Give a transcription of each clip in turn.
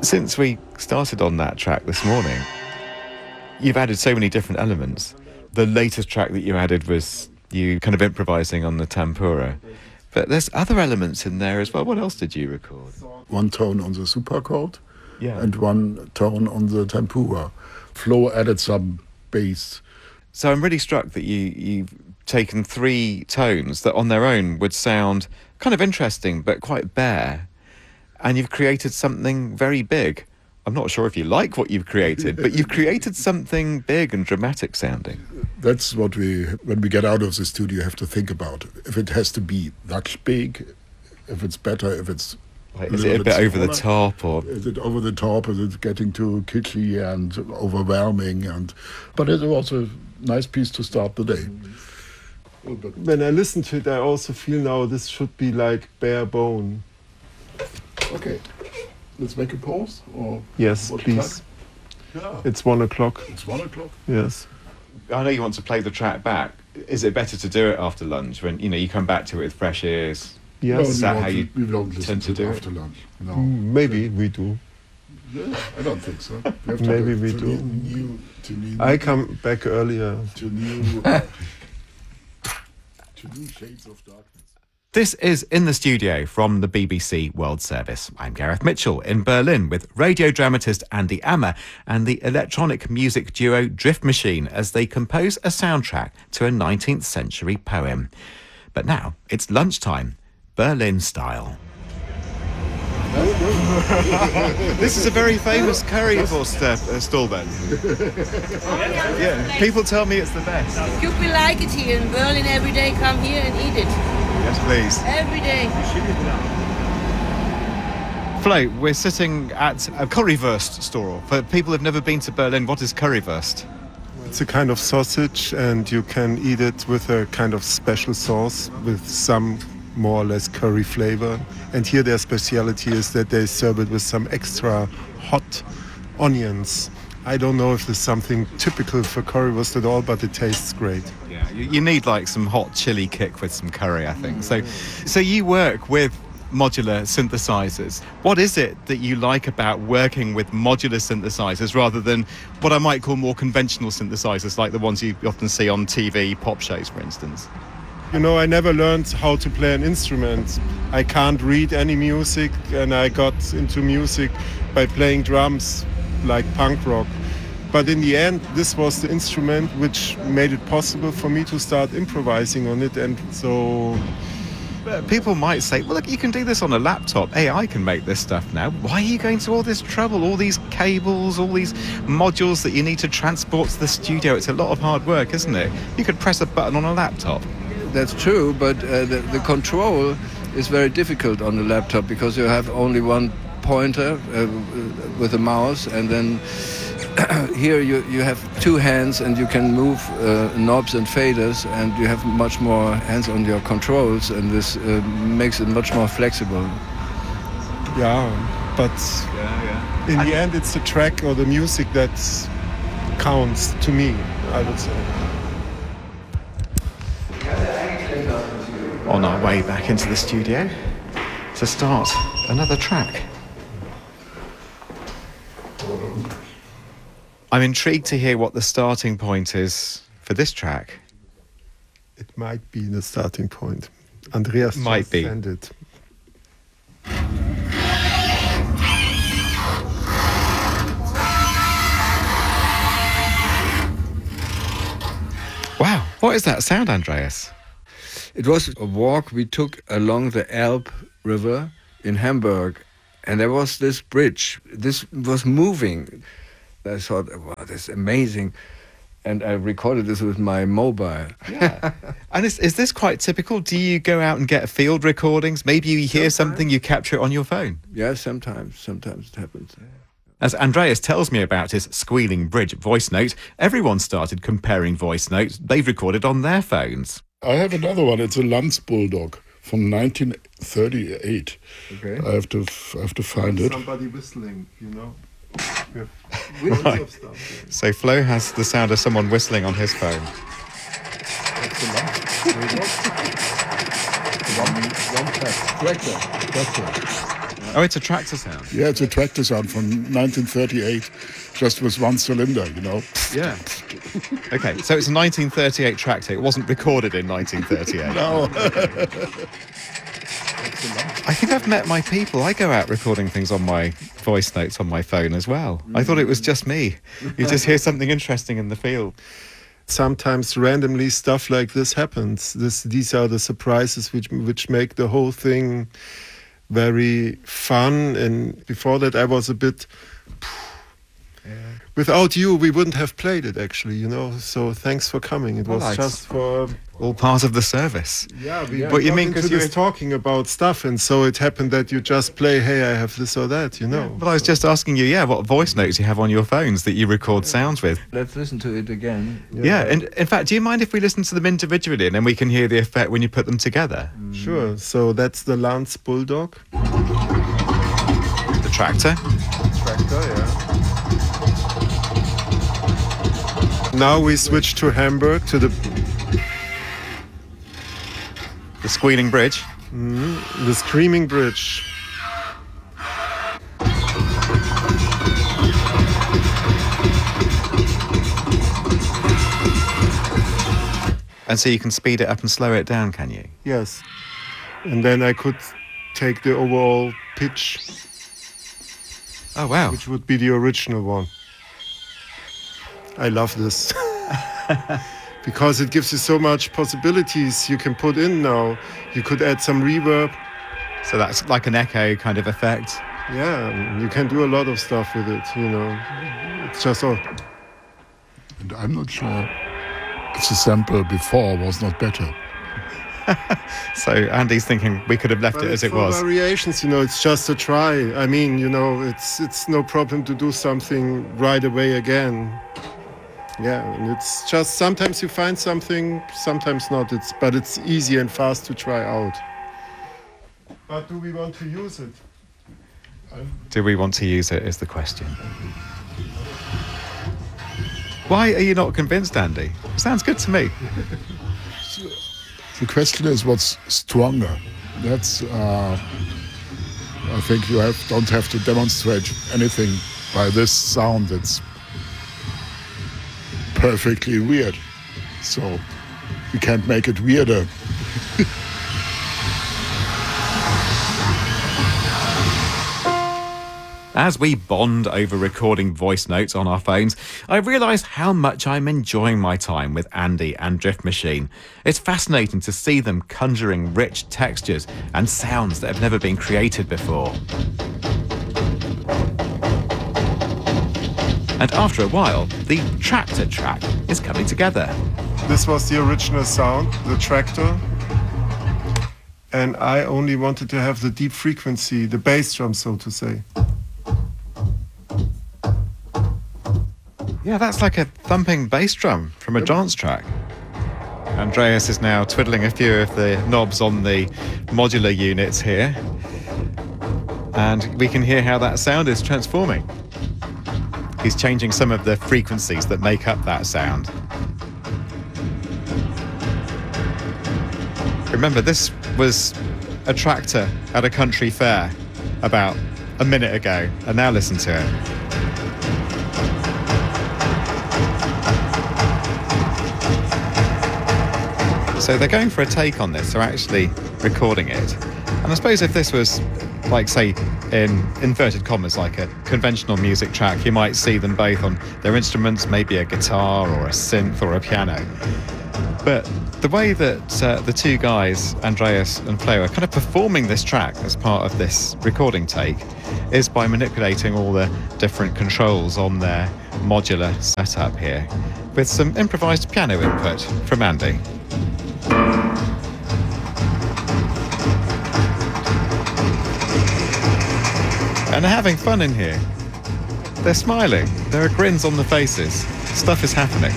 Since we started on that track this morning, you've added so many different elements. The latest track that you added was you kind of improvising on the tempura. But there's other elements in there as well. What else did you record? One tone on the superchord Yeah. and one tone on the tempura. Flo added some bass. So I'm really struck that you've taken 3 tones that on their own would sound kind of interesting but quite bare, and you've created something very big. I'm not sure if you like what you've created, but you've created something big and dramatic sounding. That's what when we get out of the studio, have to think about. If it has to be that big, if it's better, if it's... Like, is it a bit over the top, or is it over the top? Is it getting too kitschy and overwhelming? But it's also a nice piece to start the day. When I listen to it, I also feel now this should be like bare bone. Okay, let's make a pause. Or yes, what please. Yeah. It's 1 o'clock. It's 1 o'clock. Yes. I know you want to play the track back. Is it better to do it after lunch when you come back to it with fresh ears? Yes. Is that how you we don't listen tend to do it? after lunch? No. Maybe we do. Yeah, I don't think so. We have to Maybe go we to do. I come back earlier. To new shades of darkness. This is In the Studio from the BBC World Service. I'm Gareth Mitchell in Berlin with radio dramatist Andy Ammer and the electronic music duo Drift Machine as they compose a soundtrack to a 19th century poem. But now it's lunchtime, Berlin style. This is a very famous currywurst stall then. Yeah, people tell me it's the best. You will like it here in Berlin every day. Come here and eat it. Yes, please. Every day. Flo, we're sitting at a currywurst store. For people who've never been to Berlin, what is currywurst? It's a kind of sausage, and you can eat it with a kind of special sauce with some more or less curry flavor. And here their speciality is that they serve it with some extra hot onions. I don't know if there's something typical for currywurst at all, but it tastes great. Yeah, you need like some hot chili kick with some curry, I think. So you work with modular synthesizers. What is it that you like about working with modular synthesizers rather than what I might call more conventional synthesizers, like the ones you often see on TV pop shows, for instance? You know, I never learned how to play an instrument. I can't read any music, and I got into music by playing drums, like punk rock. But in the end, this was the instrument which made it possible for me to start improvising on it, and so... People might say, well, look, you can do this on a laptop. AI can make this stuff now. Why are you going to all this trouble, all these cables, all these modules that you need to transport to the studio? It's a lot of hard work, isn't it? You could press a button on a laptop. That's true, but the control is very difficult on the laptop because you have only one pointer with a mouse, and then here you have 2 hands and you can move knobs and faders, and you have much more hands on your controls, and this makes it much more flexible. Yeah, but in the end it's the track or the music that counts to me, I would say. On our way back into the studio to start another track. I'm intrigued to hear what the starting point is for this track. It might be the starting point. Andreas Might be. sent it. Wow, what is that sound, Andreas? It was a walk we took along the Elbe River in Hamburg, and there was this bridge. This was moving. I thought, wow, that's amazing. And I recorded this with my mobile. Yeah. And is this quite typical? Do you go out and get field recordings? Maybe you hear something, you capture it on your phone? Yeah, sometimes it happens. As Andreas tells me about his Squealing Bridge voice note, everyone started comparing voice notes they've recorded on their phones. I have another one. It's a Lanz Bulldog from 1938. Okay. I have to find it. Somebody whistling, you know. Right. So Flo has the sound of someone whistling on his phone. That's the Lanz Bulldog. One track. Tractor. Oh, it's a tractor sound. Yeah, it's a tractor sound from 1938, just with one cylinder, Yeah. Okay, so it's a 1938 tractor. It wasn't recorded in 1938. No. I think I've met my people. I go out recording things on my voice notes on my phone as well. I thought it was just me. You just hear something interesting in the field. Sometimes randomly stuff like this happens. These are the surprises which make the whole thing very fun. And before that, I was a bit... Without you, we wouldn't have played it, actually, So thanks for coming. It was just for... All part of the service. Yeah, What you mean? Because you were talking about stuff, and so it happened that you just play, hey, I have this or that, Well, I was just asking you, what voice notes you have on your phones that you record sounds with. Let's listen to it again. Yeah, and in fact, do you mind if we listen to them individually and then we can hear the effect when you put them together? Sure. So that's the Lance Bulldog. The tractor. Yeah. Now we switch to Hamburg, to the Squealing Bridge. the Screaming Bridge. And so you can speed it up and slow it down, can you? Yes. And then I could take the overall pitch, Oh, wow. which would be the original one. I love this. Because it gives you so much possibilities you can put in now. You could add some reverb. So that's like an echo kind of effect. Yeah, you can do a lot of stuff with it, It's just all... And I'm not sure if the sample before was not better. So Andy's thinking we could have left it as it was. Variations, it's just a try. I mean, it's no problem to do something right away again. Yeah, and it's just sometimes you find something, sometimes not. But it's easy and fast to try out. But do we want to use it? Do we want to use it is the question. Why are you not convinced, Andy? Sounds good to me. The question is what's stronger. That's, I think you don't have to demonstrate anything by this sound that's perfectly weird. So you can't make it weirder. As we bond over recording voice notes on our phones, I realise how much I'm enjoying my time with Andy and Drift Machine. It's fascinating to see them conjuring rich textures and sounds that have never been created before. And after a while, the tractor track is coming together. This was the original sound, the tractor. And I only wanted to have the deep frequency, the bass drum, so to say. Yeah, that's like a thumping bass drum from a dance track. Andreas is now twiddling a few of the knobs on the modular units here. And we can hear how that sound is transforming. He's changing some of the frequencies that make up that sound. Remember, this was a tractor at a country fair about a minute ago, and now listen to it. So they're going for a take on this, they're actually recording it. And I suppose if this was, like, say, in inverted commas, like a conventional music track, you might see them both on their instruments, maybe a guitar or a synth or a piano. But the way that the two guys, Andreas and Flo, are kind of performing this track as part of this recording take is by manipulating all the different controls on their modular setup here, with some improvised piano input from Andy. And they're having fun in here. They're smiling. There are grins on the faces. Stuff is happening.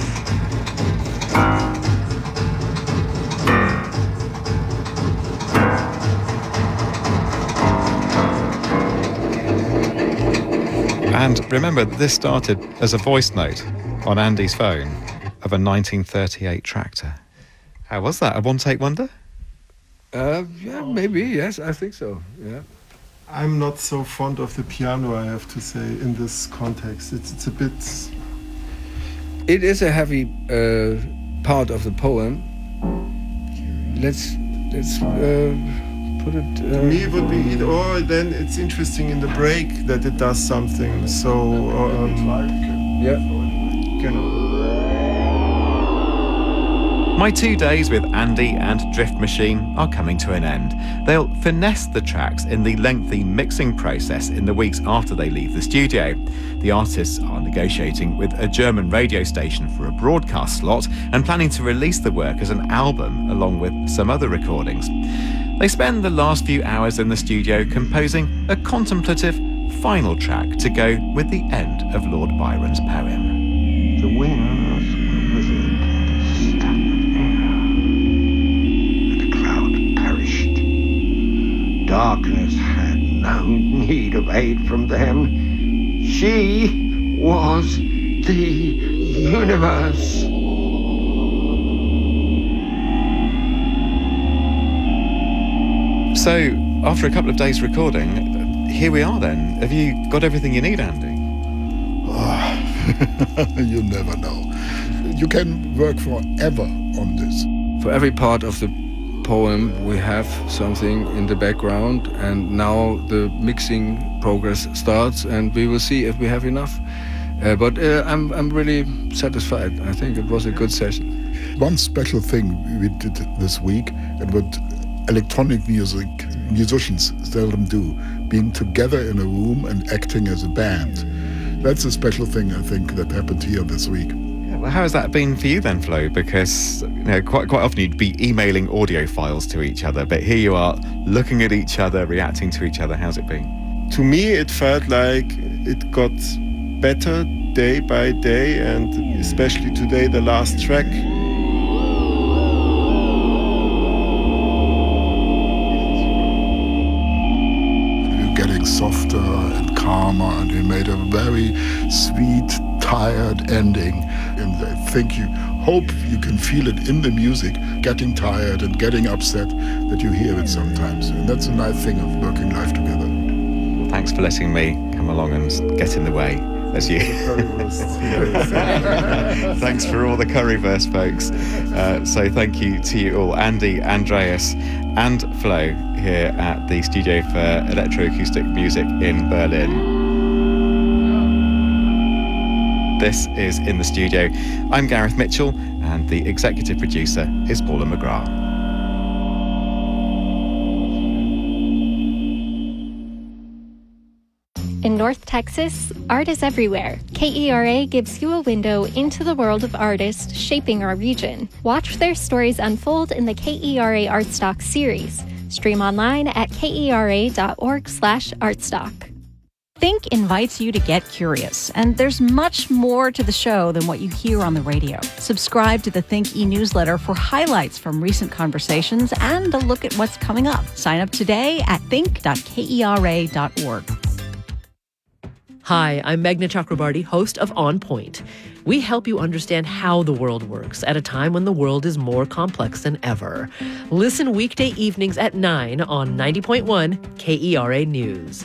And remember, this started as a voice note on Andy's phone of a 1938 tractor. How was that? A one-take wonder? Yeah, maybe, yes, I think so, yeah. I'm not so fond of the piano, I have to say, in this context. It's a bit... It is a heavy part of the poem. Let's put it... To me it would be or then it's interesting in the break that it does something. So... yeah. My 2 days with Andy and Drift Machine are coming to an end. They'll finesse the tracks in the lengthy mixing process in the weeks after they leave the studio. The artists are negotiating with a German radio station for a broadcast slot and planning to release the work as an album along with some other recordings. They spend the last few hours in the studio composing a contemplative final track to go with the end of Lord Byron's poem. The wings withered, stagnant air, and the cloud perished. Darkness had no need of aid from them. She was the universe. So, after a couple of days recording, here we are then. Have you got everything you need, Andy? You never know. You can work forever on this. For every part of the poem we have something in the background, and now the mixing progress starts and we will see if we have enough. But I'm really satisfied. I think it was a good session. One special thing we did this week, and what electronic musicians seldom do, being together in a room and acting as a band. That's a special thing, I think, that happened here this week. Well, how has that been for you then, Flo? Because quite often you'd be emailing audio files to each other, but here you are looking at each other, reacting to each other. How's it been? To me, it felt like it got better day by day, and especially today, the last track. You're getting softer and calmer, and you made a very sweet, tired ending. And I think you hope you can feel it in the music, getting tired and getting upset, that you hear it sometimes. And that's a nice thing of working live together. Well, thanks for letting me come along and get in the way. As you. Thanks for all the currywurst, folks. So thank you to you all, Andy, Andreas and Flo, here at the Studio for Electroacoustic Music in Berlin. This is In the Studio. I'm Gareth Mitchell, and the executive producer is Paula McGrath. In North Texas, art is everywhere. KERA gives you a window into the world of artists shaping our region. Watch their stories unfold in the KERA Artstock series. Stream online at kera.org/artstock. Think invites you to get curious, and there's much more to the show than what you hear on the radio. Subscribe to the Think e-newsletter for highlights from recent conversations and a look at what's coming up. Sign up today at think.kera.org. Hi, I'm Meghna Chakrabarty, host of On Point. We help you understand how the world works at a time when the world is more complex than ever. Listen weekday evenings at 9 on 90.1 KERA News.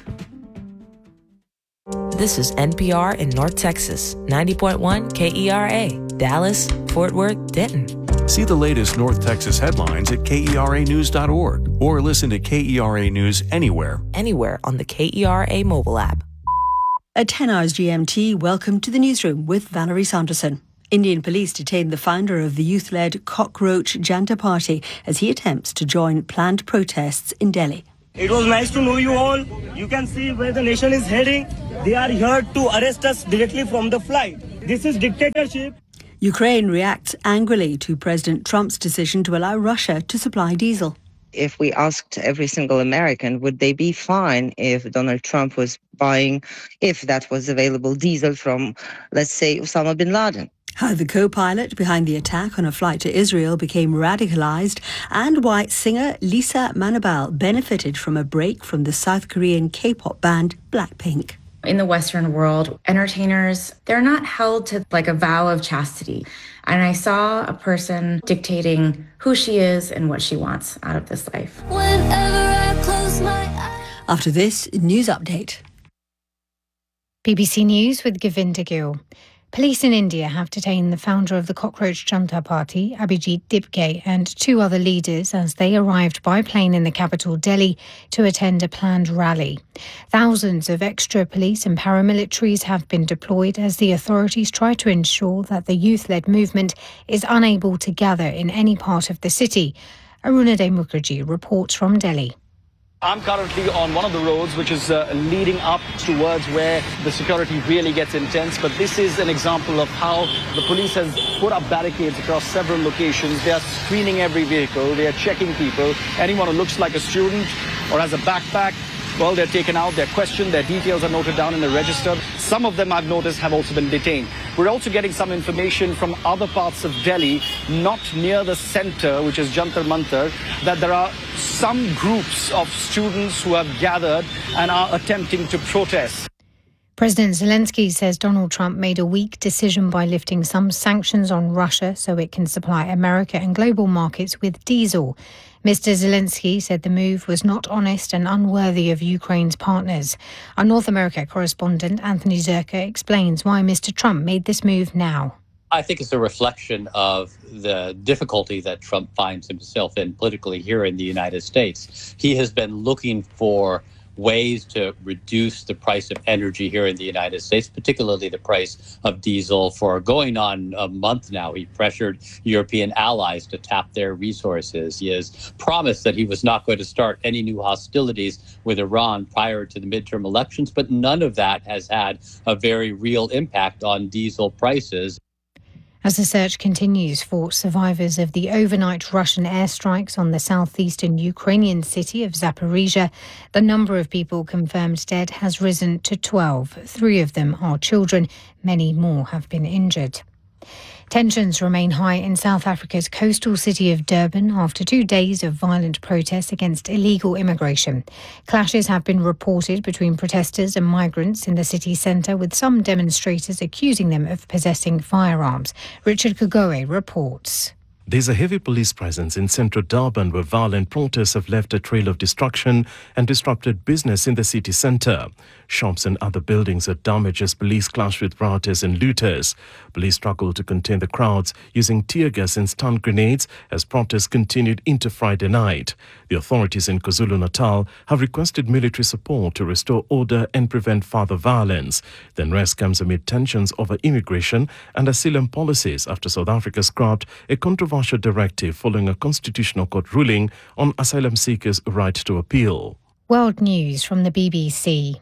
This is NPR in North Texas, 90.1 KERA, Dallas, Fort Worth, Denton. See the latest North Texas headlines at KERAnews.org or listen to KERA News anywhere. Anywhere on the KERA mobile app. At 10 hours GMT, welcome to the newsroom with Valerie Sanderson. Indian police detained the founder of the youth-led Cockroach Janta Party as he attempts to join planned protests in Delhi. It was nice to know you all. You can see where the nation is heading. They are here to arrest us directly from the flight. This is dictatorship. Ukraine reacts angrily to President Trump's decision to allow Russia to supply diesel. If we asked every single American, would they be fine if Donald Trump was buying, if that was available, diesel from, let's say, Osama bin Laden? How the co-pilot behind the attack on a flight to Israel became radicalized, and why singer Lisa Manabal benefited from a break from the South Korean K-pop band Blackpink. In the Western world, entertainers, they're not held to like a vow of chastity. And I saw a person dictating who she is and what she wants out of this life. Whenever I close my eyes. After this, news update. BBC News with Govinda Gill. Police in India have detained the founder of the Cockroach Janata Party, Abhijit Dipke, and 2 other leaders as they arrived by plane in the capital, Delhi, to attend a planned rally. Thousands of extra police and paramilitaries have been deployed as the authorities try to ensure that the youth-led movement is unable to gather in any part of the city. Arunadhay Mukherjee reports from Delhi. I'm currently on one of the roads which is leading up towards where the security really gets intense. But this is an example of how the police has put up barricades across several locations. They are screening every vehicle. They are checking people. Anyone who looks like a student or has a backpack, well, they're taken out, they're questioned, their details are noted down in the register. Some of them, I've noticed, have also been detained. We're also getting some information from other parts of Delhi, not near the center, which is Jantar Mantar, that there are some groups of students who have gathered and are attempting to protest. President Zelensky says Donald Trump made a weak decision by lifting some sanctions on Russia so it can supply America and global markets with diesel. Mr. Zelensky said the move was not honest and unworthy of Ukraine's partners. Our North America correspondent Anthony Zerka explains why Mr. Trump made this move now. I think it's a reflection of the difficulty that Trump finds himself in politically here in the United States. He has been looking for ways to reduce the price of energy here in the United States, particularly the price of diesel, for going on a month now. He pressured European allies to tap their resources. He has promised that he was not going to start any new hostilities with Iran prior to the midterm elections, but none of that has had a very real impact on diesel prices. As the search continues for survivors of the overnight Russian airstrikes on the southeastern Ukrainian city of Zaporizhia, the number of people confirmed dead has risen to 12. 3 of them are children. Many more have been injured. Tensions remain high in South Africa's coastal city of Durban after 2 days of violent protests against illegal immigration. Clashes have been reported between protesters and migrants in the city centre, with some demonstrators accusing them of possessing firearms. Richard Kagoe reports. There's a heavy police presence in central Durban where violent protests have left a trail of destruction and disrupted business in the city centre. Shops and other buildings are damaged as police clash with rioters and looters. Police struggled to contain the crowds using tear gas and stun grenades as protests continued into Friday night. The authorities in KwaZulu-Natal have requested military support to restore order and prevent further violence. The unrest comes amid tensions over immigration and asylum policies after South Africa scrapped a controversial directive following a constitutional court ruling on asylum seekers' right to appeal. World News from the BBC.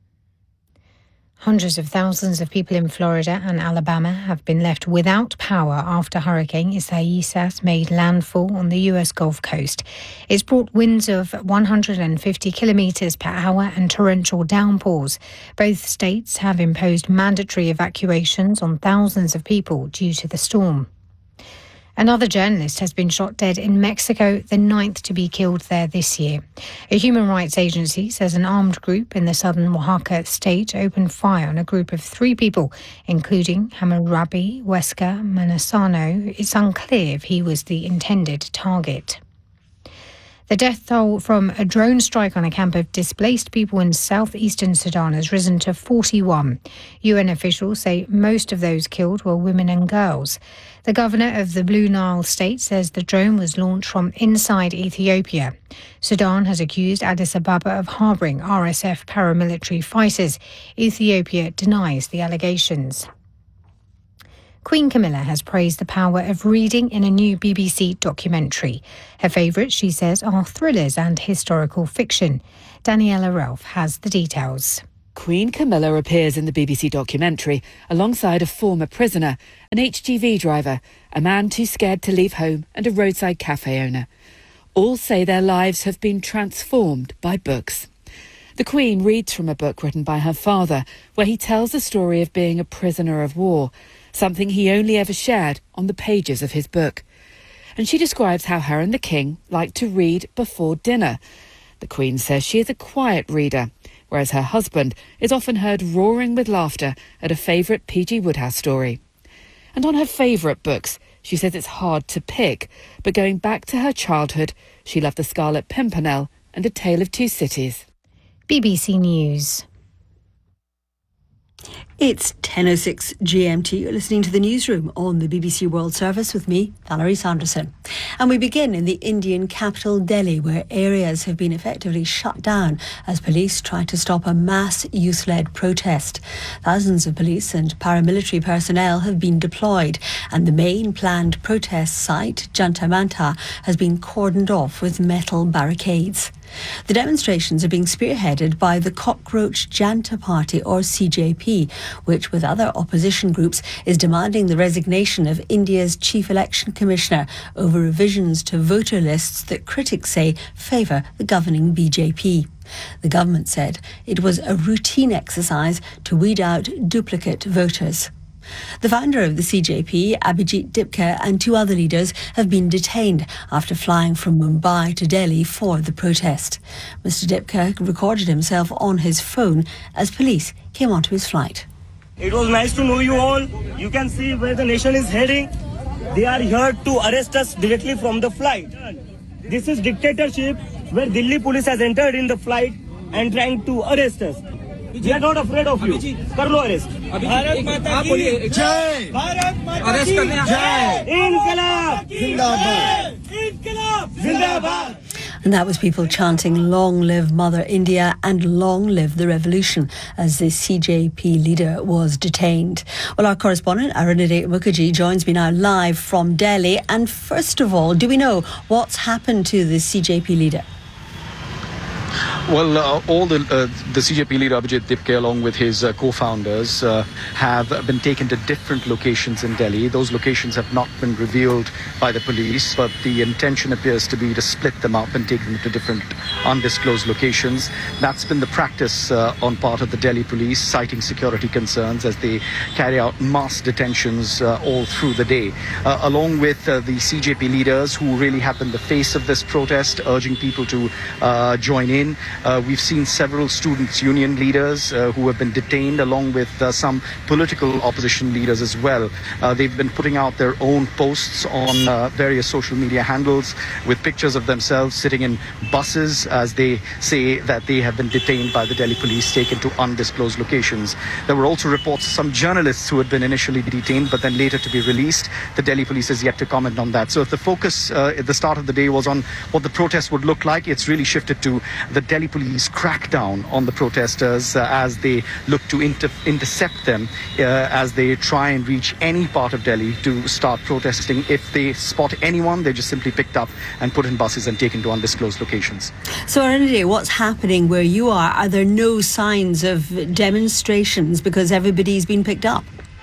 Hundreds of thousands of people in Florida and Alabama have been left without power after Hurricane Isaias made landfall on the U.S. Gulf Coast. It's brought winds of 150 kilometres per hour and torrential downpours. Both states have imposed mandatory evacuations on thousands of people due to the storm. Another journalist has been shot dead in Mexico, the 9th to be killed there this year. A human rights agency says an armed group in the southern Oaxaca state opened fire on a group of 3 people, including Hammurabi Huesca Manasano. It's unclear if he was the intended target. The death toll from a drone strike on a camp of displaced people in southeastern Sudan has risen to 41. UN officials say most of those killed were women and girls. The governor of the Blue Nile state says the drone was launched from inside Ethiopia. Sudan has accused Addis Ababa of harbouring RSF paramilitary fighters. Ethiopia denies the allegations. Queen Camilla has praised the power of reading in a new BBC documentary. Her favourites, she says, are thrillers and historical fiction. Daniela Ralph has the details. Queen Camilla appears in the BBC documentary alongside a former prisoner, an HGV driver, a man too scared to leave home, and a roadside cafe owner. All say their lives have been transformed by books. The Queen reads from a book written by her father, where he tells the story of being a prisoner of war, something he only ever shared on the pages of his book. And she describes how her and the King like to read before dinner. The Queen says she is a quiet reader, whereas her husband is often heard roaring with laughter at a favourite P.G. Wodehouse story. And on her favourite books, she says it's hard to pick, but going back to her childhood, she loved The Scarlet Pimpernel and A Tale of Two Cities. BBC News. It's 10:06 GMT. You're listening to the newsroom on the BBC World Service with me, Valerie Sanderson. And we begin in the Indian capital, Delhi, where areas have been effectively shut down as police try to stop a mass youth-led protest. Thousands of police and paramilitary personnel have been deployed, and the main planned protest site, Jantar Mantar, has been cordoned off with metal barricades. The demonstrations are being spearheaded by the Cockroach Janta Party, or CJP, which, with other opposition groups, is demanding the resignation of India's Chief Election Commissioner over revisions to voter lists that critics say favour the governing BJP. The government said it was a routine exercise to weed out duplicate voters. The founder of the CJP, Abhijit Dipka, and two other leaders have been detained after flying from Mumbai to Delhi for the protest. Mr. Dipka recorded himself on his phone as police came onto his flight. It was nice to know you all. You can see where the nation is heading. They are here to arrest us directly from the flight. This is dictatorship where Delhi police has entered in the flight and trying to arrest us. We are not afraid of you. Kar lo arrest. Bharat Mata ki Jai. Bharat Mata ki Jai. Inqilab Zindabad. Inqilab Zindabad. And that was people chanting "Long live Mother India" and "Long live the revolution" as the CJP leader was detained. Well, our correspondent Arunadhe Mukherjee joins me now live from Delhi. And first of all, do we know what's happened to the CJP leader? Well, all the CJP leader Abhijit Dipka, along with his co-founders, have been taken to different locations in Delhi. Those locations have not been revealed by the police, but the intention appears to be to split them up and take them to different undisclosed locations. That's been the practice on part of the Delhi police, citing security concerns as they carry out mass detentions all through the day, along with the CJP leaders who really have been the face of this protest, urging people to join in. We've seen several students' union leaders who have been detained, along with some political opposition leaders as well. They've been putting out their own posts on various social media handles with pictures of themselves sitting in buses as they say that they have been detained by the Delhi police, taken to undisclosed locations. There were also reports of some journalists who had been initially detained but then later to be released. The Delhi police has yet to comment on that. So if the focus at the start of the day was on what the protest would look like, it's really shifted to the Delhi police crackdown on the protesters as they look to intercept them as they try and reach any part of Delhi to start protesting. If they spot anyone, they're just simply picked up and put in buses and taken to undisclosed locations. So, Arunadhe, what's happening where you are? Are there no signs of demonstrations because everybody's been picked up?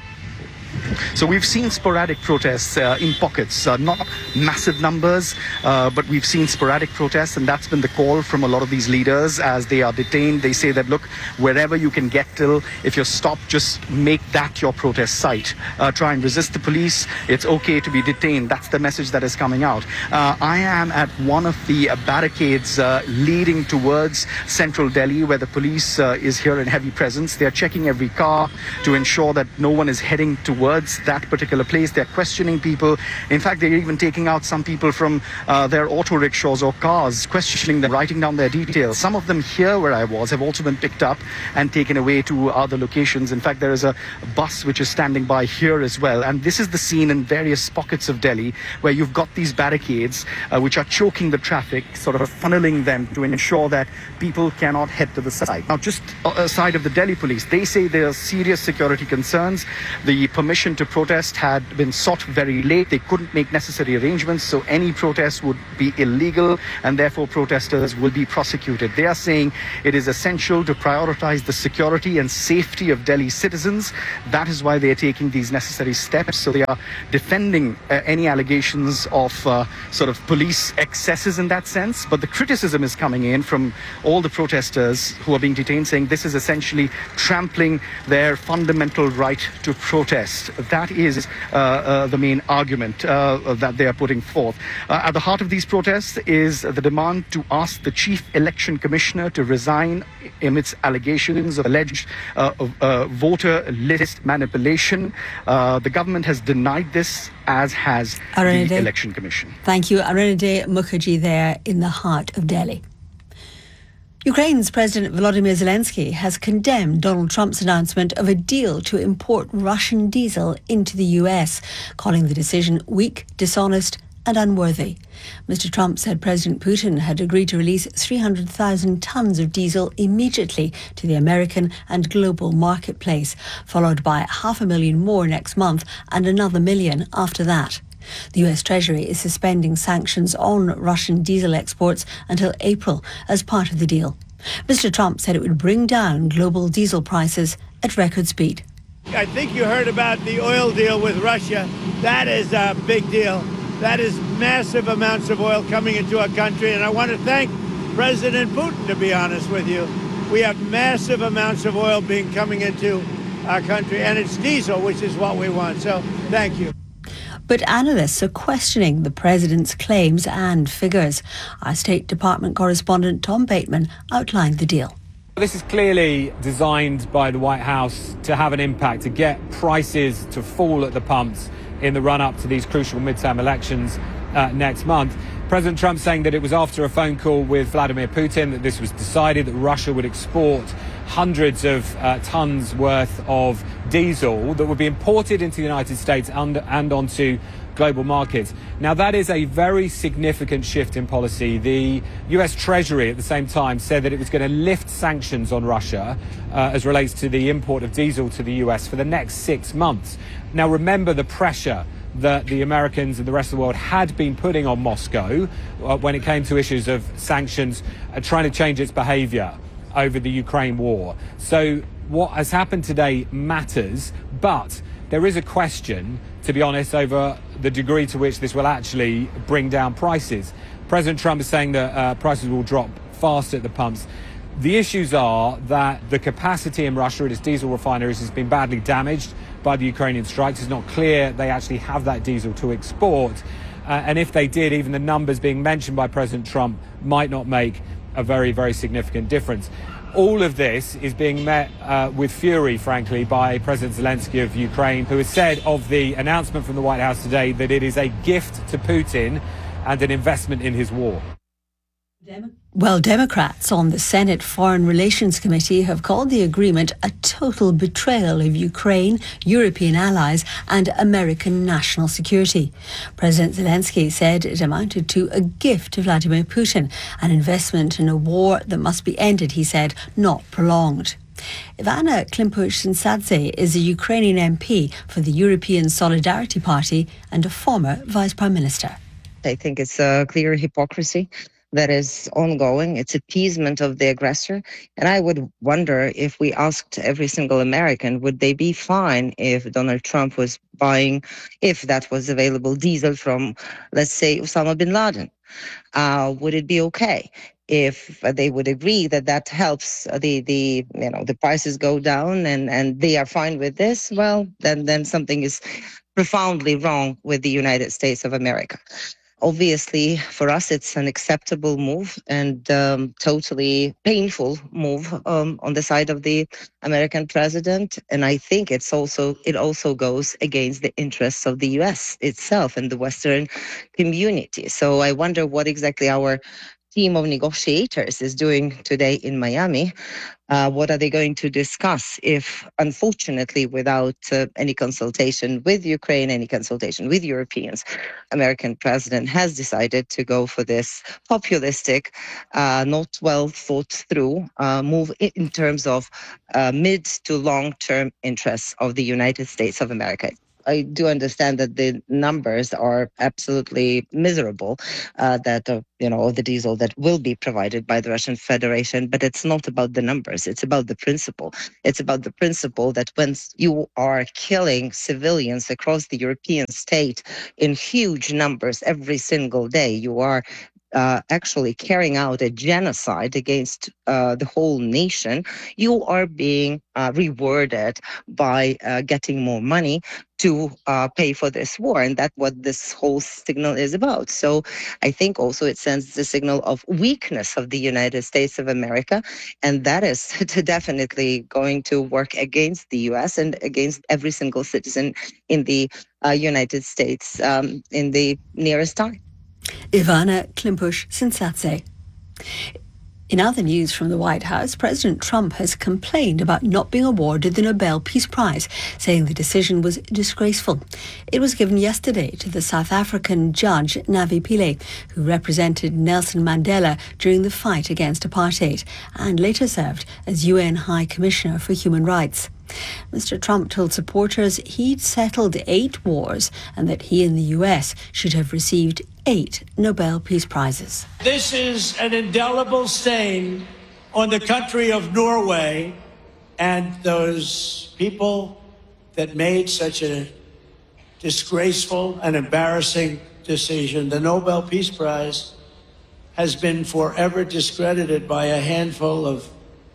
So we've seen sporadic protests in pockets, not massive numbers, but we've seen sporadic protests, and that's been the call from a lot of these leaders as they are detained. They say that, look, wherever you can get till, if you're stopped, just make that your protest site. Try and resist the police. It's okay to be detained. That's the message that is coming out. I am at one of the barricades leading towards central Delhi, where the police is here in heavy presence. They're checking every car to ensure that no one is heading towards that particular place. They're questioning people. In fact, they're even taking out some people from their auto rickshaws or cars, questioning them, writing down their details. Some of them here where I was have also been picked up and taken away to other locations. In fact, there is a bus which is standing by here as well. And this is the scene in various pockets of Delhi where you've got these barricades which are choking the traffic, sort of funneling them to ensure that people cannot head to the side. Now, just aside of the Delhi police, they say there are serious security concerns. The permission to protest had been sought very late. They couldn't make necessary arrangements, so any protest would be illegal and therefore protesters will be prosecuted. They are saying it is essential to prioritize the security and safety of Delhi citizens. That is why they are taking these necessary steps. So they are defending any allegations of sort of police excesses in that sense. But the criticism is coming in from all the protesters who are being detained, saying this is essentially trampling their fundamental right to protest. That is the main argument that they are putting forth. At the heart of these protests is the demand to ask the Chief Election Commissioner to resign amidst allegations of alleged voter list manipulation. The government has denied this, as has the Election Commission. Thank you. Arunadhe Mukherjee there in the heart of Delhi. Ukraine's President Volodymyr Zelensky has condemned Donald Trump's announcement of a deal to import Russian diesel into the US, calling the decision weak, dishonest and unworthy. Mr. Trump said President Putin had agreed to release 300,000 tonnes of diesel immediately to the American and global marketplace, followed by 500,000 more next month and another million after that. The US Treasury is suspending sanctions on Russian diesel exports until April as part of the deal. Mr. Trump said it would bring down global diesel prices at record speed. I think you heard about the oil deal with Russia. That is a big deal. That is massive amounts of oil coming into our country. And I want to thank President Putin, to be honest with you. We have massive amounts of oil coming into our country. And it's diesel, which is what we want. So thank you. But analysts are questioning the president's claims and figures. Our State Department correspondent Tom Bateman outlined the deal. This is clearly designed by the White House to have an impact, to get prices to fall at the pumps in the run-up to these crucial midterm elections next month. President Trump saying that it was after a phone call with Vladimir Putin that this was decided, that Russia would export hundreds of tons worth of diesel that would be imported into the United States and onto global markets. Now, that is a very significant shift in policy. The US Treasury at the same time said that it was going to lift sanctions on Russia as relates to the import of diesel to the US for the next 6 months. Now, remember the pressure that the Americans and the rest of the world had been putting on Moscow when it came to issues of sanctions, trying to change its behavior over the Ukraine war. So what has happened today matters, but there is a question, to be honest, over the degree to which this will actually bring down prices. President Trump is saying that prices will drop fast at the pumps. The issues are that the capacity in Russia at its diesel refineries has been badly damaged by the Ukrainian strikes. It's not clear they actually have that diesel to export. And if they did, even the numbers being mentioned by President Trump might not make a very, very significant difference. All of this is being met with fury, frankly, by President Zelensky of Ukraine, who has said of the announcement from the White House today that it is a gift to Putin and an investment in his war. Well, Democrats on the Senate Foreign Relations Committee have called the agreement a total betrayal of Ukraine, European allies and American national security. President Zelensky said it amounted to a gift to Vladimir Putin, an investment in a war that must be ended, he said, not prolonged. Ivana Klympush-Synsadze is a Ukrainian MP for the European Solidarity Party and a former Vice Prime Minister. I think it's a clear hypocrisy that is ongoing. It's appeasement of the aggressor. And I would wonder, if we asked every single American, would they be fine if Donald Trump was buying, if that was available, diesel from, let's say, Osama bin Laden? Would it be okay if they would agree that that helps the prices go down and they are fine with this? Well, then something is profoundly wrong with the United States of America. Obviously, for us, it's an acceptable move and totally painful move on the side of the American president. And I think it also goes against the interests of the U.S. itself and the Western community. So I wonder what exactly our team of negotiators is doing today in Miami. What are they going to discuss if, unfortunately, without any consultation with Ukraine, any consultation with Europeans, American president has decided to go for this populistic, not well thought through move in terms of mid to long-term interests of the United States of America. I do understand that the numbers are absolutely miserable, of the diesel that will be provided by the Russian Federation, but it's not about the numbers. It's about the principle. It's about the principle that when you are killing civilians across the European state in huge numbers every single day, you are actually carrying out a genocide against the whole nation, you are being rewarded by getting more money to pay for this war. And that's what this whole signal is about. So I think also it sends the signal of weakness of the United States of America. And that is definitely going to work against the U.S. and against every single citizen in the United States in the nearest time. Ivana Klympush-Synsadze. In other news from the White House, President Trump has complained about not being awarded the Nobel Peace Prize, saying the decision was disgraceful. It was given yesterday to the South African judge Navi Pillay, who represented Nelson Mandela during the fight against apartheid and later served as UN High Commissioner for Human Rights. Mr. Trump told supporters he'd settled 8 wars and that he and the US should have received 8 Nobel Peace Prizes. This is an indelible stain on the country of Norway and those people that made such a disgraceful and embarrassing decision. The Nobel Peace Prize has been forever discredited by a handful of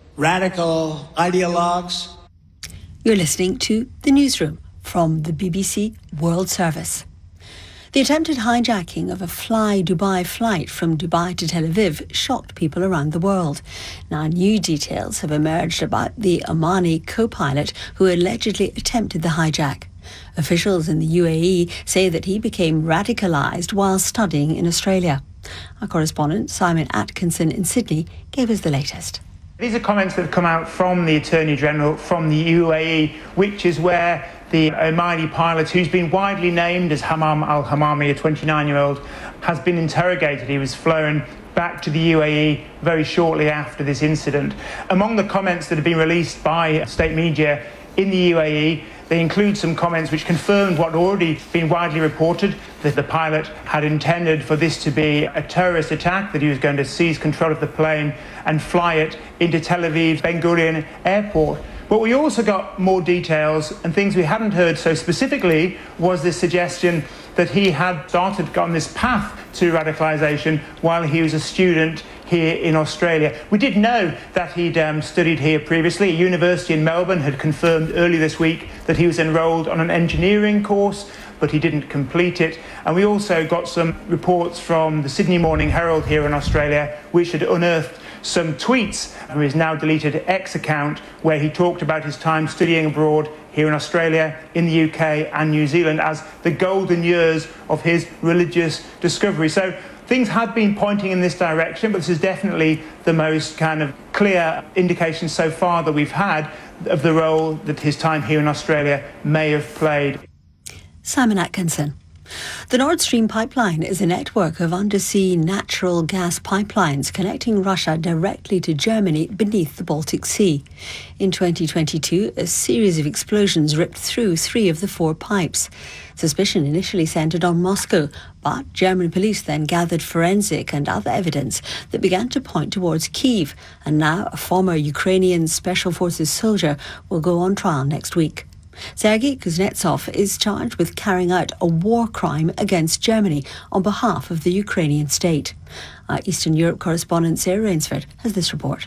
radical ideologues. You're listening to The Newsroom from the BBC World Service. The attempted hijacking of a Fly Dubai flight from Dubai to Tel Aviv shocked people around the world. Now, new details have emerged about the Omani co-pilot who allegedly attempted the hijack. Officials in the UAE say that he became radicalised while studying in Australia. Our correspondent Simon Atkinson in Sydney gave us the latest. These are comments that have come out from the Attorney General from the UAE, which is where the Omani pilot, who's been widely named as Hammam al-Hammami, a 29-year-old, has been interrogated. He was flown back to the UAE very shortly after this incident. Among the comments that have been released by state media in the UAE, they include some comments which confirmed what had already been widely reported, that the pilot had intended for this to be a terrorist attack, that he was going to seize control of the plane and fly it into Tel Aviv's Ben Gurion airport. But we also got more details, and things we hadn't heard so specifically was the suggestion that he had started on this path to radicalisation while he was a student here in Australia. We did know that he'd studied here previously. A university in Melbourne had confirmed earlier this week that he was enrolled on an engineering course, but he didn't complete it. And we also got some reports from the Sydney Morning Herald here in Australia, which had unearthed some tweets from his now deleted X account where he talked about his time studying abroad here in Australia, in the UK and New Zealand as the golden years of his religious discovery. So things have been pointing in this direction, but this is definitely the most kind of clear indication so far that we've had of the role that his time here in Australia may have played. Simon Atkinson. The Nord Stream pipeline is a network of undersea natural gas pipelines connecting Russia directly to Germany beneath the Baltic Sea. In 2022, a series of explosions ripped through 3 of the 4 pipes. Suspicion initially centred on Moscow, but German police then gathered forensic and other evidence that began to point towards Kyiv, and now a former Ukrainian Special Forces soldier will go on trial next week. Sergei Kuznetsov is charged with carrying out a war crime against Germany on behalf of the Ukrainian state. Our Eastern Europe correspondent Sarah Rainsford has this report.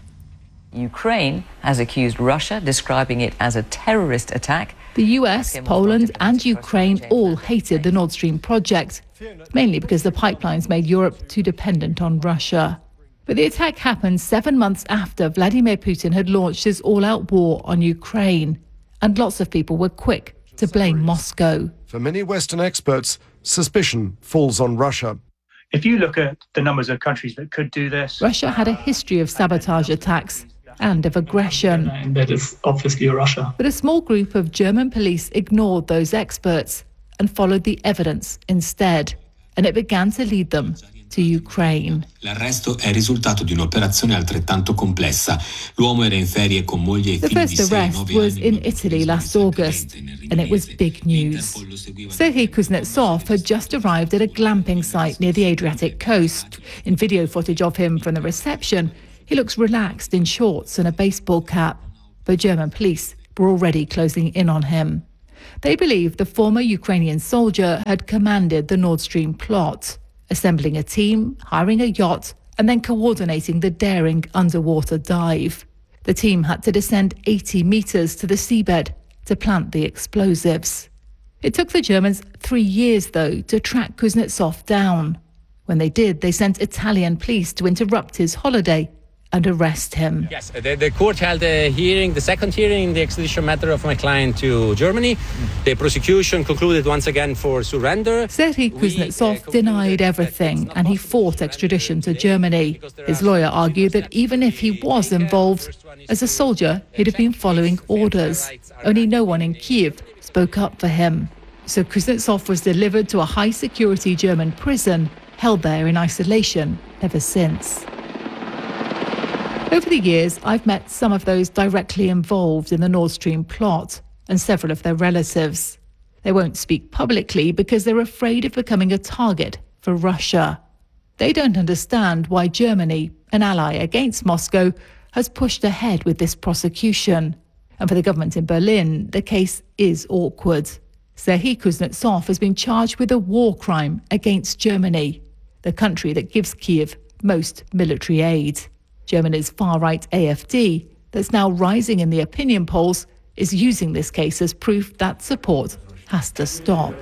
Ukraine has accused Russia, describing it as a terrorist attack. The US, Poland and Ukraine all hated the Nord Stream project, mainly because the pipelines made Europe too dependent on Russia. But the attack happened 7 months after Vladimir Putin had launched his all-out war on Ukraine. And lots of people were quick to blame Moscow. For many Western experts, suspicion falls on Russia. If you look at the numbers of countries that could do this... Russia had a history of sabotage attacks and of aggression. And that is obviously Russia. But a small group of German police ignored those experts and followed the evidence instead. And it began to lead them to Ukraine. L'arresto è risultato di un'operazione altrettanto complessa. L'uomo era in ferie con moglie e The figli di first 6 e arrest 9 was anni. in Italy last August, and it was big news. Sergei Kuznetsov had just arrived at a glamping site near the Adriatic coast. In video footage of him from the reception, he looks relaxed in shorts and a baseball cap. But German police were already closing in on him. They believe the former Ukrainian soldier had commanded the Nord Stream plot, assembling a team, hiring a yacht, and then coordinating the daring underwater dive. The team had to descend 80 metres to the seabed to plant the explosives. It took the Germans 3 years, though, to track Kuznetsov down. When they did, they sent Italian police to interrupt his holiday and arrest him. Yes, the court held the second hearing in the extradition matter of my client to Germany. The prosecution concluded once again for surrender. Serhiy Kuznetsov denied everything and he fought extradition to Germany. His lawyer argued that even if he was involved, as a soldier, he'd have been following orders. Only no one in Kyiv spoke up for him. So Kuznetsov was delivered to a high-security German prison, held there in isolation ever since. Over the years, I've met some of those directly involved in the Nord Stream plot and several of their relatives. They won't speak publicly because they're afraid of becoming a target for Russia. They don't understand why Germany, an ally against Moscow, has pushed ahead with this prosecution. And for the government in Berlin, the case is awkward. Serhiy Kuznetsov has been charged with a war crime against Germany, the country that gives Kyiv most military aid. Germany's far-right AfD, that's now rising in the opinion polls, is using this case as proof that support has to stop.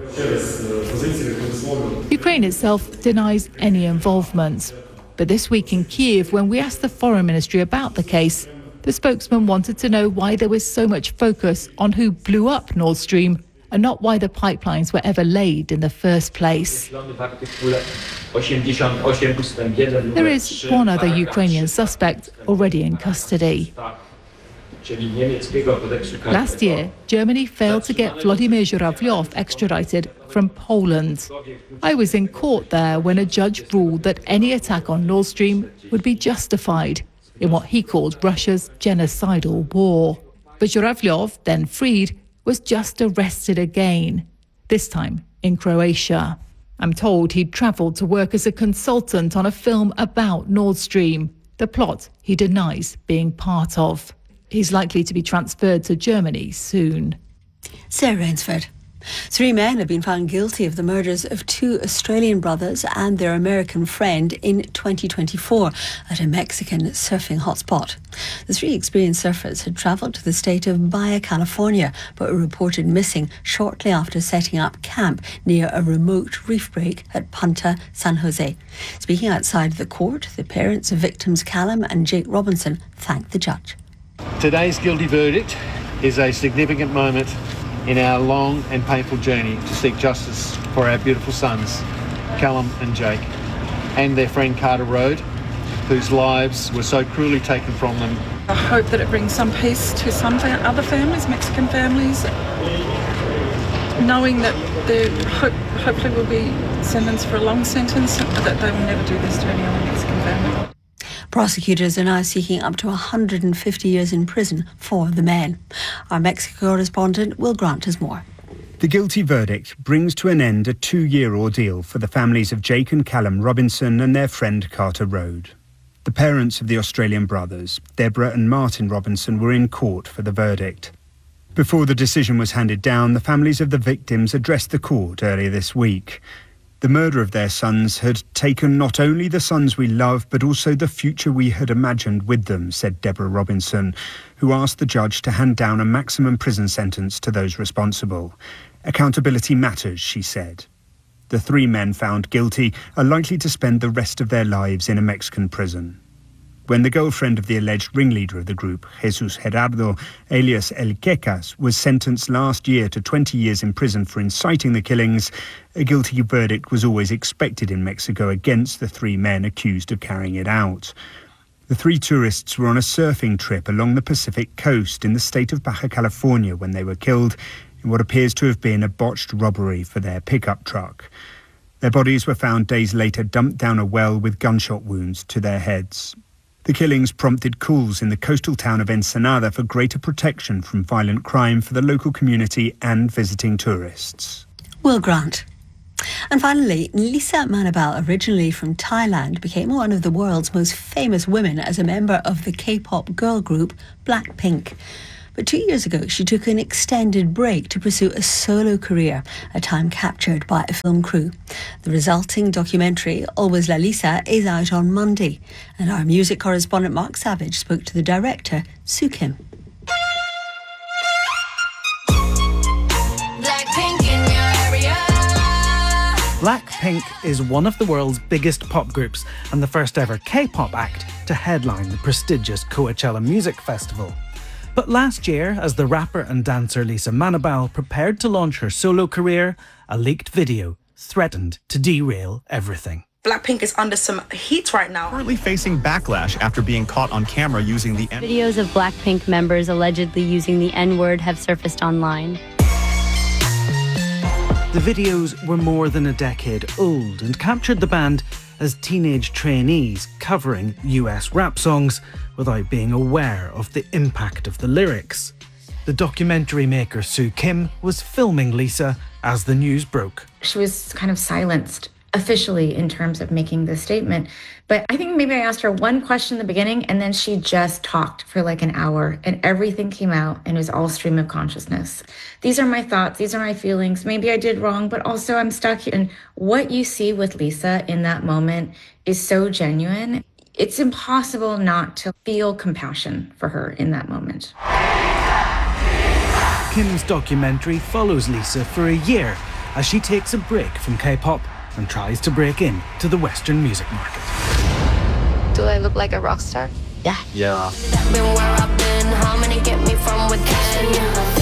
Ukraine itself denies any involvement. But this week in Kyiv, when we asked the Foreign Ministry about the case, the spokesman wanted to know why there was so much focus on who blew up Nord Stream and not why the pipelines were ever laid in the first place. There is one other Ukrainian suspect already in custody. Last year, Germany failed to get Vladimir Zhuravlyov extradited from Poland. I was in court there when a judge ruled that any attack on Nord Stream would be justified in what he called Russia's genocidal war. But Zhuravlyov, then freed, was just arrested again, this time in Croatia. I'm told he'd travelled to work as a consultant on a film about Nord Stream, the plot he denies being part of. He's likely to be transferred to Germany soon. Sarah Rainsford. 3 men have been found guilty of the murders of 2 Australian brothers and their American friend in 2024 at a Mexican surfing hotspot. The 3 experienced surfers had travelled to the state of Baja California but were reported missing shortly after setting up camp near a remote reef break at Punta San Jose. Speaking outside the court, the parents of victims Callum and Jake Robinson thanked the judge. Today's guilty verdict is a significant moment in our long and painful journey to seek justice for our beautiful sons, Callum and Jake, and their friend Carter Road, whose lives were so cruelly taken from them. I hope that it brings some peace to some other families, Mexican families, knowing that there hopefully will be sentenced for a long sentence, that they will never do this to any other Mexican family. Prosecutors are now seeking up to 150 years in prison for the men. Our Mexico correspondent Will Grant has more. The guilty verdict brings to an end a 2-year ordeal for the families of Jake and Callum Robinson and their friend Carter Road. The parents of the Australian brothers, Deborah and Martin Robinson, were in court for the verdict. Before the decision was handed down, the families of the victims addressed the court earlier this week. The murder of their sons had taken not only the sons we love, but also the future we had imagined with them, said Deborah Robinson, who asked the judge to hand down a maximum prison sentence to those responsible. Accountability matters, she said. The 3 men found guilty are likely to spend the rest of their lives in a Mexican prison. When the girlfriend of the alleged ringleader of the group, Jesus Gerardo alias El Quecas, was sentenced last year to 20 years in prison for inciting the killings, a guilty verdict was always expected in Mexico against the 3 men accused of carrying it out. The 3 tourists were on a surfing trip along the Pacific coast in the state of Baja California when they were killed in what appears to have been a botched robbery for their pickup truck. Their bodies were found days later dumped down a well with gunshot wounds to their heads. The killings prompted calls in the coastal town of Ensenada for greater protection from violent crime for the local community and visiting tourists. Will Grant. And finally, Lisa Manabal, originally from Thailand, became one of the world's most famous women as a member of the K-pop girl group Blackpink. But 2 years ago, she took an extended break to pursue a solo career, a time captured by a film crew. The resulting documentary, Always La Lisa, is out on Monday. And our music correspondent Mark Savage spoke to the director, Soo Kim. Blackpink is one of the world's biggest pop groups and the first ever K-pop act to to headline the prestigious Coachella Music Festival. But last year, as the rapper and dancer Lisa Manabal prepared to launch her solo career, a leaked video threatened to derail everything. Blackpink is under some heat right now. Currently facing backlash after being caught on camera using the N-word. Videos of Blackpink members allegedly using the N-word have surfaced online. The videos were more than a decade old and captured the band as teenage trainees covering US rap songs without being aware of the impact of the lyrics. The documentary maker Sue Kim was filming Lisa as the news broke. She was kind of silenced officially in terms of making this statement. But I think maybe I asked her one question in the beginning and then she just talked for like an hour and everything came out and it was all stream of consciousness. These are my thoughts. These are my feelings. Maybe I did wrong, but also I'm stuck here. And what you see with Lisa in that moment is so genuine. It's impossible not to feel compassion for her in that moment. Kim's documentary follows Lisa for a year as she takes a break from K-pop and tries to break in to the Western music market. Do I look like a rock star? Yeah. Been where I've been, how many get me from within?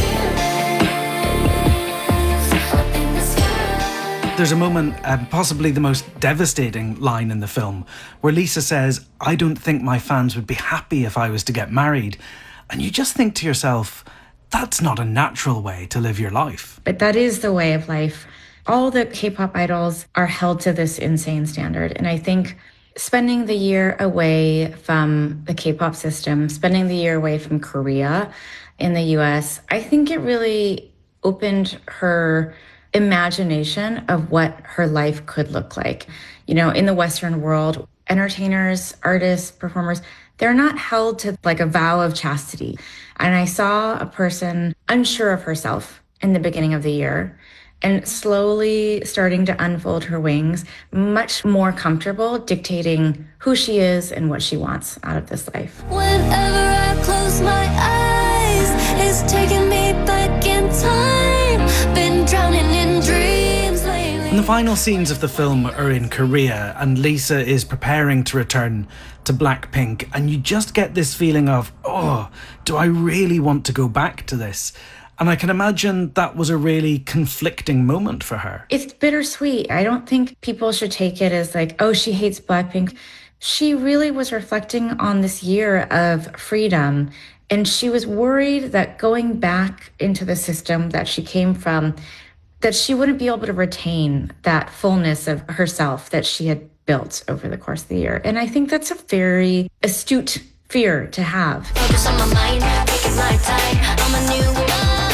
There's a moment, possibly the most devastating line in the film, where Lisa says, "I don't think my fans would be happy if I was to get married." And you just think to yourself, that's not a natural way to live your life. But that is the way of life. All the K-pop idols are held to this insane standard. And I think spending the year away from the K-pop system, spending the year away from Korea in the US, I think it really opened her imagination of what her life could look like. You know, in the Western world, entertainers, artists, performers, they're not held to like a vow of chastity. And I saw a person unsure of herself in the beginning of the year and slowly starting to unfold her wings, much more comfortable dictating who she is and what she wants out of this life. Whenever I close my eyes, it's taking me back in time. Been drowning in dreams lately. And the final scenes of the film are in Korea, and Lisa is preparing to return to Blackpink, and you just get this feeling of, oh, do I really want to go back to this? And I can imagine that was a really conflicting moment for her. It's bittersweet. I don't think people should take it as like, oh, she hates Blackpink. She really was reflecting on this year of freedom. And she was worried that going back into the system that she came from, that she wouldn't be able to retain that fullness of herself that she had built over the course of the year. And I think that's a very astute fear to have. Focus on my mind, taking my time. I'm a new woman.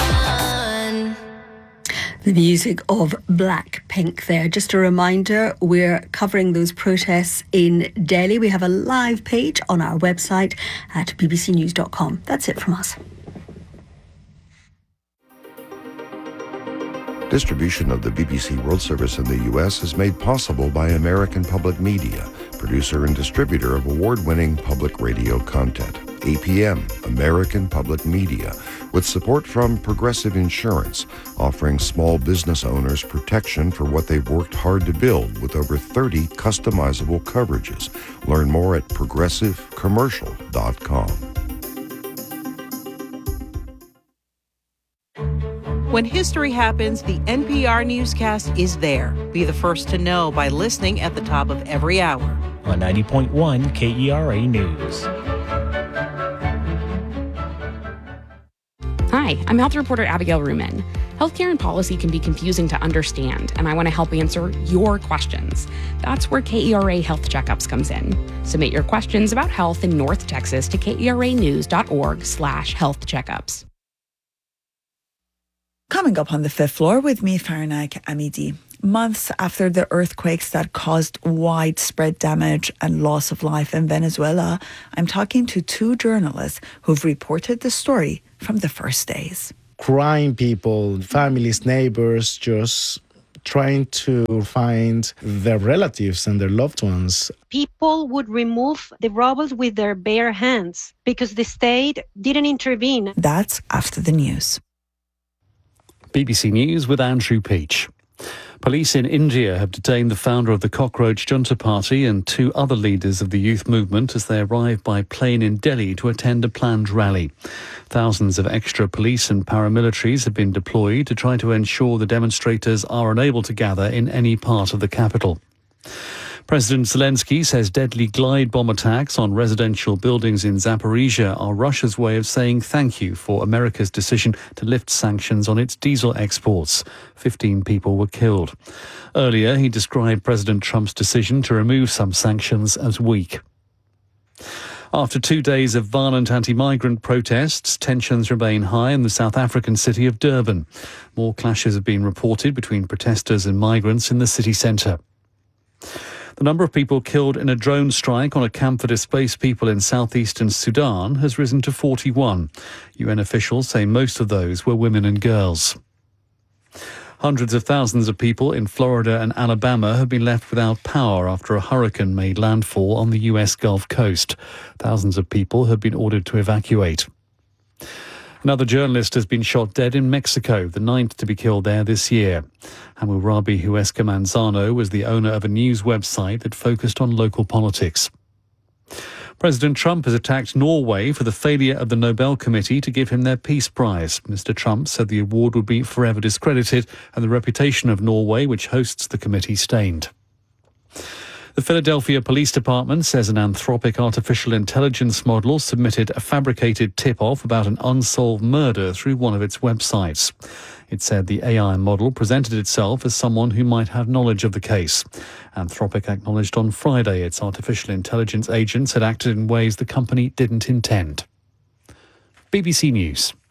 The music of Blackpink there. Just a reminder, we're covering those protests in Delhi. We have a live page on our website at bbcnews.com. That's it from us. Distribution of the BBC World Service in the U.S. is made possible by American Public Media, producer and distributor of award-winning public radio content. APM, American Public Media, with support from Progressive Insurance, offering small business owners protection for what they've worked hard to build with over 30 customizable coverages. Learn more at progressivecommercial.com. When history happens, the NPR newscast is there. Be the first to know by listening at the top of every hour. On 90.1 KERA News. Hi, I'm health reporter Abigail Ruman. Healthcare and policy can be confusing to understand, and I want to help answer your questions. That's where KERA Health Checkups comes in. Submit your questions about health in North Texas to keranews.org/health checkups. Coming up on the fifth floor with me, Farnack Amidi. Months after the earthquakes that caused widespread damage and loss of life in Venezuela, I'm talking to two journalists who've reported the story from the first days. Crying people, families, neighbors, just trying to find their relatives and their loved ones. People would remove the rubble with their bare hands because the state didn't intervene. That's after the news. BBC News with Andrew Peach. Police in India have detained the founder of the Cockroach Junta Party and 2 other leaders of the youth movement as they arrived by plane in Delhi to attend a planned rally. Thousands of extra police and paramilitaries have been deployed to try to ensure the demonstrators are unable to gather in any part of the capital. President Zelensky says deadly glide bomb attacks on residential buildings in Zaporizhia are Russia's way of saying thank you for America's decision to lift sanctions on its diesel exports. 15 people were killed. Earlier, he described President Trump's decision to remove some sanctions as weak. After 2 days of violent anti-migrant protests, tensions remain high in the South African city of Durban. More clashes have been reported between protesters and migrants in the city centre. The number of people killed in a drone strike on a camp for displaced people in southeastern Sudan has risen to 41. UN officials say most of those were women and girls. Hundreds of thousands of people in Florida and Alabama have been left without power after a hurricane made landfall on the US Gulf Coast. Thousands of people have been ordered to evacuate. Another journalist has been shot dead in Mexico, the 9th to be killed there this year. Hammurabi Huesca Manzano was the owner of a news website that focused on local politics. President Trump has attacked Norway for the failure of the Nobel Committee to give him their Peace Prize. Mr. Trump said the award would be forever discredited and the reputation of Norway, which hosts the committee, stained. The Philadelphia Police Department says an Anthropic artificial intelligence model submitted a fabricated tip-off about an unsolved murder through one of its websites. It said the AI model presented itself as someone who might have knowledge of the case. Anthropic acknowledged on Friday its artificial intelligence agents had acted in ways the company didn't intend. BBC News.